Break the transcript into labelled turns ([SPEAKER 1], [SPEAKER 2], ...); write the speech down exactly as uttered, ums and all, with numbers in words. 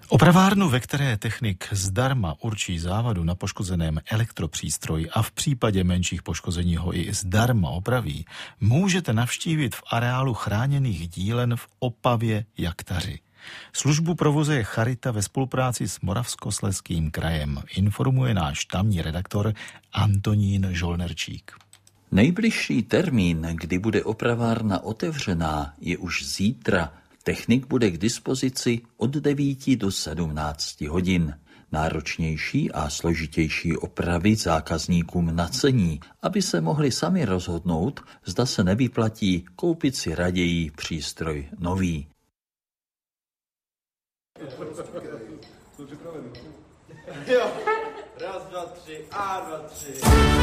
[SPEAKER 1] Opravárnu, ve které technik zdarma určí závadu na poškozeném elektropřístroji a v případě menších poškození ho i zdarma opraví, můžete navštívit v areálu chráněných dílen v Opavě Jaktaři. Službu provozuje Charita ve spolupráci s Moravskoslezským krajem, informuje náš tamní redaktor Antonín Žolnerčík.
[SPEAKER 2] Nejbližší termín, kdy bude opravárna otevřená, je už zítra. Technik bude k dispozici od devíti do sedmnácti hodin. Náročnější a složitější opravy zákazníkům nacení, aby se mohli sami rozhodnout, zda se nevyplatí koupit si raději přístroj nový.
[SPEAKER 3] Jo, raz, dva, tři, a dva, tři.